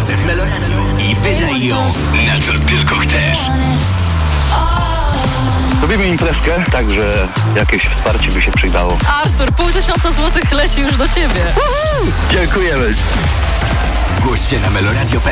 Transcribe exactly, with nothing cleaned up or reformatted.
kasę w Meloradiu i wydaj ją na co tylko chcesz. Robimy imprezkę, także jakieś wsparcie by się przydało. Artur, pół tysiąca złotych leci już do ciebie. Dziękujemy. Zgłoś się na meloradio kropka